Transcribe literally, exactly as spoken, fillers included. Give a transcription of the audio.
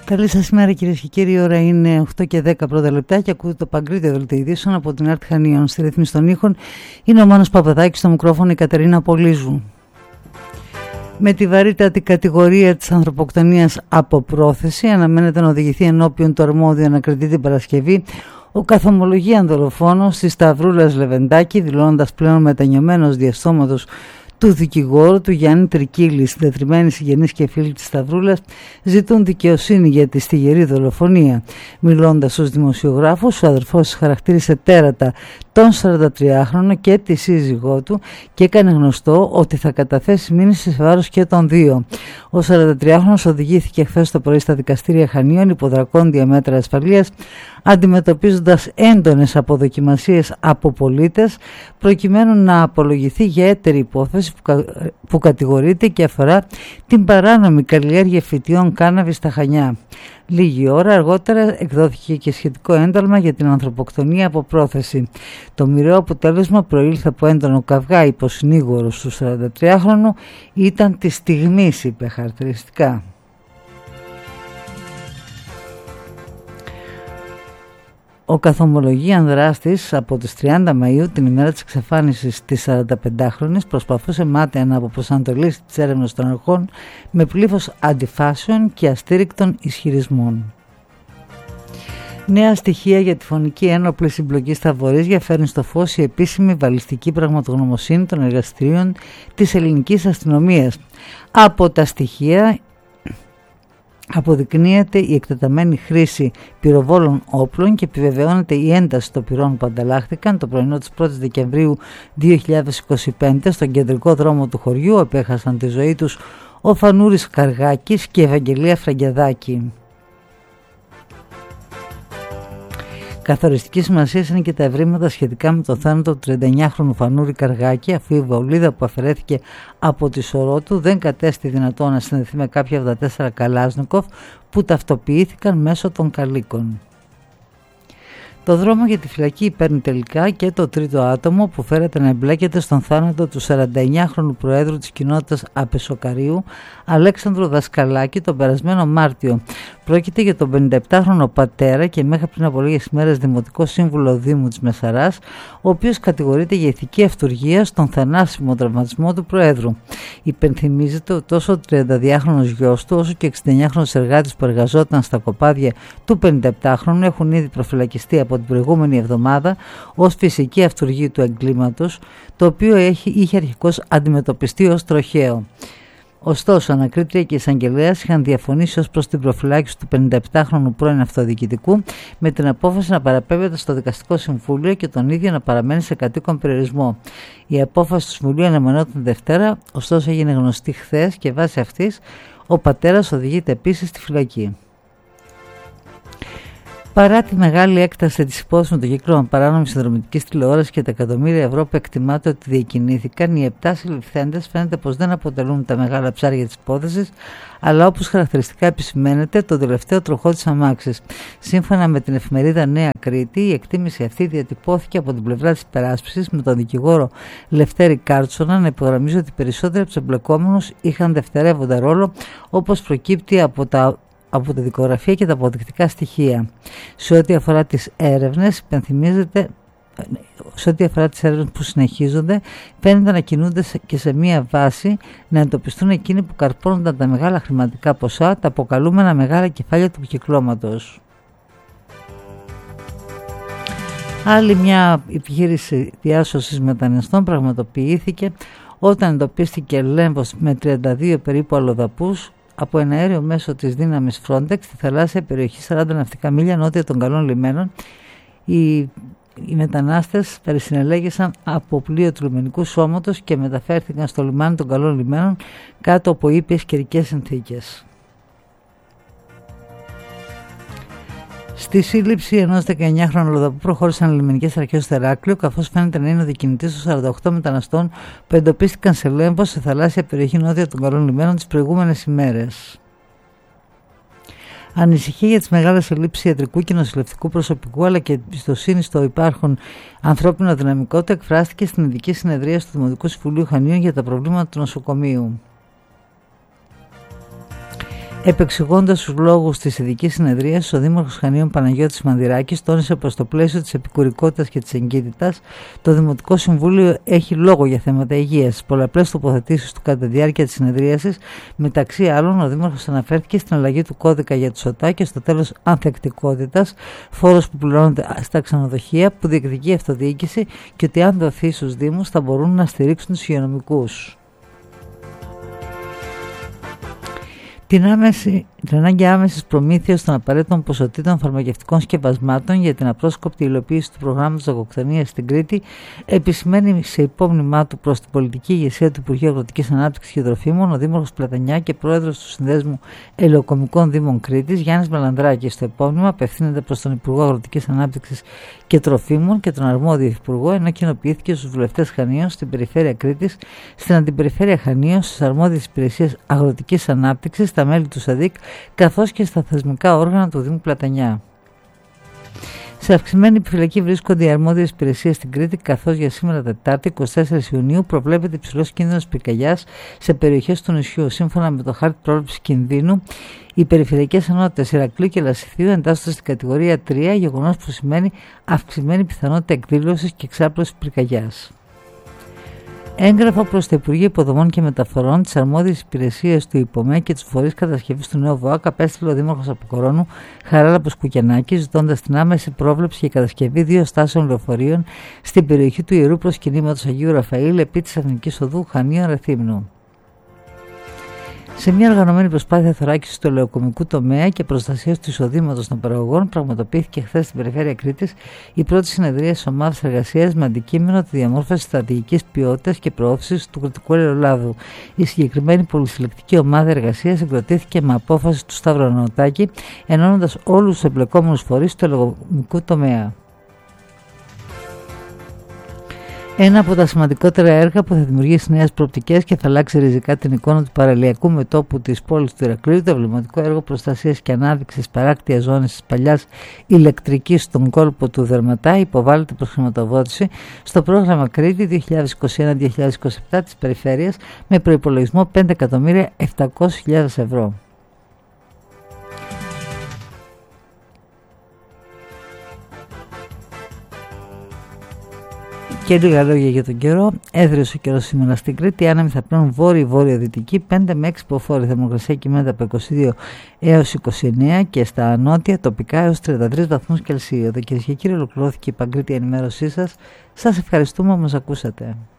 Καλή σας ημέρα κυρίες και κύριοι, η ώρα είναι οκτώ και δέκα πρώτα λεπτά και ακούτε το Παγκρίτιο Δελτίο Ειδήσεων από την Άρτη Χανίων. Στη ρύθμιση των ήχων είναι ο Μάνος Παπαδάκης, στο μικρόφωνο η Κατερίνα Πολύζου. Με τη βαρύτατη κατηγορία της ανθρωποκτονίας από πρόθεση αναμένεται να οδηγηθεί ενώπιον του αρμόδιου ανακριτή την Παρασκευή ο καθομολογίαν δολοφόνος της Σταυρούλας Λεβεντάκη, δηλώνοντας πλέον μετανιωμένος διαστόματος του δικηγόρου του Γιάννη Τρικίλη. Συντετριμμένοι συγγενείς και φίλοι της Σταυρούλας ζητούν δικαιοσύνη για τη στιγερή δολοφονία. Μιλώντας στους δημοσιογράφους, ο αδερφός χαρακτήρισε τέρατα τον σαραντατριάχρονο και τη σύζυγό του και έκανε γνωστό ότι θα καταθέσει μήνυση σε βάρος και των δύο. Ο σαραντατριάχρονος οδηγήθηκε χθες το πρωί στα δικαστήρια Χανίων υπό δρακόντια μέτρα ασφαλείας, αντιμετωπίζοντας έντονες αποδοκιμασίες από πολίτες προκειμένου να απολογηθεί για έτερη υπόθεση που, κα... που κατηγορείται και αφορά την παράνομη καλλιέργεια φυτιών κάναβη στα Χανιά. Λίγη ώρα αργότερα εκδόθηκε και σχετικό ένταλμα για την ανθρωποκτονία από πρόθεση. Το μοιραίο αποτέλεσμα προήλθε από έντονο καυγά υποσυνήγορος του σαραντατριάχρονου, ήταν τη στιγμής, είπε χαρακτηριστικά. Ο καθομολογίαν δράστης από τις τριάντα Μαΐου, την ημέρα της εξαφάνισης της σαρανταπεντάχρονης, προσπαθούσε μάταια να αποπροσανατολίσει τις έρευνες των αρχών με πλήθος αντιφάσεων και αστήρικτων ισχυρισμών. Νέα στοιχεία για τη φωνική ένοπλη συμπλοκή στα Βορίζια φέρνει στο φως η επίσημη βαλιστική πραγματογνωμοσύνη των εργαστηρίων της ελληνικής αστυνομίας. Από τα στοιχεία αποδεικνύεται η εκτεταμένη χρήση πυροβόλων όπλων και επιβεβαιώνεται η ένταση των πυρών που ανταλλάχθηκαν το πρωινό της πρώτης Δεκεμβρίου δύο χιλιάδες είκοσι πέντε στον κεντρικό δρόμο του χωριού, όπου έχασαν τη ζωή τους ο Φανούρης Καργάκης και η Ευαγγελία Φραγκιαδάκη. Καθοριστική σημασία είναι και τα ευρήματα σχετικά με το θάνατο του τριανταεννιάχρονου Φανούρη Καργάκη, αφού η βολίδα που αφαιρέθηκε από τη σωρό του δεν κατέστη δυνατό να συνδεθεί με κάποια εβδομήντα τέσσερα Καλάσνικοφ που ταυτοποιήθηκαν μέσω των καλύκων. Το δρόμο για τη φυλακή παίρνει τελικά και το τρίτο άτομο που φέρεται να εμπλέκεται στον θάνατο του σαρανταεννιάχρονου Προέδρου της κοινότητας Απεσοκαρίου, Αλέξανδρου Δασκαλάκη, τον περασμένο Μάρτιο. Πρόκειται για τον πενηνταεπτάχρονο πατέρα και μέχρι πριν από λίγες ημέρες δημοτικό σύμβουλο Δήμου της Μεσαράς, ο οποίος κατηγορείται για ηθική αυτουργία στον θανάσιμο τραυματισμό του Προέδρου. Υπενθυμίζεται ότι τόσο ο τριανταδυάχρονος γιος του όσο και ο εξηνταεννιάχρονος εργάτης που εργαζόταν στα κοπάδια του πενηνταεπτάχρονου έχουν ήδη προφυλακιστεί από την προηγούμενη εβδομάδα ως φυσική αυτουργή του εγκλήματος, το οποίο έχει, είχε αρχικώς αντιμετωπιστεί ως τροχαίο. Ωστόσο, ανακρίτρια και εισαγγελέας είχαν διαφωνήσει ως προς την προφυλάκηση του πενηνταεπτάχρονου πρώην αυτοδιοικητικού με την απόφαση να παραπέμπεται στο δικαστικό συμβούλιο και τον ίδιο να παραμένει σε κατοίκον περιορισμό. Η απόφαση του Συμβουλίου αναμενόταν Δευτέρα, ωστόσο έγινε γνωστή χθες και βάσει αυτής ο πατέρας οδηγείται επίσης στη φυλακή. Παρά τη μεγάλη έκταση της υπόθεσης με το κύκλωμα παράνομης συνδρομητικής τηλεόρασης και τα εκατομμύρια ευρώ που εκτιμάται ότι διακινήθηκαν, οι επτά συλληφθέντες φαίνεται πως δεν αποτελούν τα μεγάλα ψάρια της υπόθεσης, αλλά όπως χαρακτηριστικά επισημαίνεται, το τελευταίο τροχό της αμάξης. Σύμφωνα με την εφημερίδα Νέα Κρήτη, η εκτίμηση αυτή διατυπώθηκε από την πλευρά της υπεράσπισης με τον δικηγόρο Λευτέρη Κάρτσονα να υπογραμμίζει ότι οι περισσότεροι από τους εμπλεκόμενους είχαν δευτερεύοντα ρόλο, όπως προκύπτει από τα από τη δικογραφία και τα αποδεικτικά στοιχεία. Σε ό,τι αφορά τις έρευνες, υπενθυμίζεται, σε ό,τι αφορά τις έρευνες που συνεχίζονται, φαίνεται να κινούνται και σε μία βάση να εντοπιστούν εκείνοι που καρπώνονταν τα μεγάλα χρηματικά ποσά, τα αποκαλούμενα μεγάλα κεφάλια του κυκλώματος. Άλλη μια επιχείρηση διάσωσης μεταναστών πραγματοποιήθηκε όταν εντοπίστηκε λέμβος με τριάντα δύο περίπου αλλοδαπούς από ένα αέριο μέσο της δύναμης Frontex στη θαλάσσια περιοχή σαράντα ναυτικά μίλια νότια των Καλών Λιμένων. Οι, οι μετανάστες περισυνελέγησαν από πλοίο του λιμενικού σώματος και μεταφέρθηκαν στο λιμάνι των Καλών Λιμένων κάτω από ήπιες καιρικές συνθήκες. Στη σύλληψη ενός δεκαεννιάχρονου αλλοδαπού προχώρησαν οι λιμενικές αρχές στο Ηράκλειο, καθώς φαίνεται να είναι ο διακινητής των σαράντα οκτώ μεταναστών που εντοπίστηκαν σε λέμβο σε θαλάσσια περιοχή νότια των Καλών Λιμένων τις προηγούμενες ημέρες. Ανησυχία για τις μεγάλες ελλείψεις ιατρικού και νοσηλευτικού προσωπικού, αλλά και εμπιστοσύνη στο υπάρχον ανθρώπινο δυναμικό, εκφράστηκε στην ειδική συνεδρία του Δημοτικού Συμβουλίου Χανίων για τα προβλήματα του νοσοκομείου. Επεξηγώντας τους λόγους της ειδικής συνεδρίας, ο Δήμαρχος Χανίων Παναγιώτης Μανδυράκης τόνισε πως στο πλαίσιο της επικουρικότητας και της εγκύτητας, το Δημοτικό Συμβούλιο έχει λόγο για θέματα υγείας. Στις πολλαπλές τοποθετήσεις του κατά τη διάρκεια της συνεδρίασης, μεταξύ άλλων, ο Δήμαρχος αναφέρθηκε στην αλλαγή του κώδικα για τους ΟΤΑ και στο τέλος ανθεκτικότητας, φόρος που πληρώνεται στα ξενοδοχεία, που διεκδικεί αυτοδιοίκηση και ότι αν δοθεί στους Δήμους θα μπορούν να στηρίξουν τους υγειονομικούς. Την, άμεση, την ανάγκη άμεσης προμήθειας των απαραίτητων ποσοτήτων φαρμακευτικών σκευασμάτων για την απρόσκοπτη υλοποίηση του προγράμματος δακοκτονίας στην Κρήτη επισημαίνει σε υπόμνημά του προς την πολιτική ηγεσία του Υπουργείου Αγροτικής Ανάπτυξης και Τροφίμων ο Δήμαρχος Πλατανιά και πρόεδρος του Συνδέσμου Ελαιοκομικών Δήμων Κρήτης Γιάννης Μελανδράκης. Στο υπόμνημα απευθύνεται προς τον Υπουργό Αγροτικής Ανάπτυξης και Τροφίμων και τον αρμόδιο Υπουργό, ενώ κοινοποιήθηκε στους βουλευτές Χανίων στην Περιφέρεια Κρήτης, στην Αντιπεριφέρεια Χανίων, στις αρμόδιες υπηρεσίες Αγροτικής Ανάπτυξης, στα μέλη του ΣΑΔΙΚ καθώς και στα θεσμικά όργανα του Δήμου Πλατανιά. Σε αυξημένη επιφυλακή βρίσκονται οι αρμόδιες υπηρεσίες στην Κρήτη, καθώς για σήμερα Τετάρτη, εικοστή τέταρτη Ιουνίου, προβλέπεται υψηλός κίνδυνος πυρκαγιάς σε περιοχές του νησιού. Σύμφωνα με το χάρτη πρόληψης κινδύνου, οι περιφερειακές ενότητες Ηρακλείου και Λασιθίου εντάσσονται στην κατηγορία τρία, γεγονός που σημαίνει αυξημένη πιθανότητα εκδήλωσης και εξάπλωσης πυρκαγιάς. Έγγραφο προς το Υπουργείο Υποδομών και Μεταφορών, τις αρμόδιες υπηρεσίες του ΥΠΟΜΕ και τους φορείς κατασκευής του νέου ΒΟΑΚ απέστειλε ο Δήμαρχος Αποκορώνου Χαράλαμπος Κουκιανάκης, ζητώντας την άμεση πρόβλεψη και κατασκευή δύο στάσεων λεωφορείων στην περιοχή του Ιερού Προσκυνήματος Αγίου Ραφαήλ επί της Εθνικής Οδού Χανίων Ρεθύμνου. Σε μια οργανωμένη προσπάθεια θωράκισης του ελαιοκομικού τομέα και προστασίας του εισοδήματος των παραγωγών, πραγματοποιήθηκε χθες στην Περιφέρεια Κρήτης η πρώτη συνεδρία της ομάδας εργασίας με αντικείμενο τη διαμόρφωση στρατηγικής ποιότητας και προώθησης του κρητικού ελαιολάδου. Η συγκεκριμένη πολυσυλλεκτική ομάδα εργασίας συγκροτήθηκε με απόφαση του Σταύρου Ανωτάκη, ενώνοντας όλους τους εμπλεκόμενους φορείς του ελαιοκομικού τομέα. Ένα από τα σημαντικότερα έργα που θα δημιουργήσει νέες προοπτικές και θα αλλάξει ριζικά την εικόνα του παραλιακού μετώπου της πόλης του Ηρακλείου, το εμβληματικό έργο προστασίας και ανάδειξης παράκτιας ζώνης της παλιάς ηλεκτρικής στον κόλπο του Δερματά, υποβάλλεται προς χρηματοδότηση στο πρόγραμμα Κρήτη δύο χιλιάδες είκοσι ένα με δύο χιλιάδες είκοσι επτά της Περιφέρειας με προϋπολογισμό πέντε εκατομμύρια επτακόσιες χιλιάδες ευρώ. Και λίγα λόγια για τον καιρό. Έδριος ο καιρός σήμερα στην Κρήτη. Οι άνεμοι θα πλέουν βόρειο-βόρειο-δυτική, πέντε με έξι υποφόρη. Θερμοκρασία κυμαίνεται από είκοσι δύο έως είκοσι εννέα και στα νότια τοπικά έως τριάντα τρεις βαθμούς Κελσίου. Εδώ, κυρίες και κύριοι, ολοκληρώθηκε η Παγκρίτια ενημέρωσή σας. Σας ευχαριστούμε που μας ακούσατε.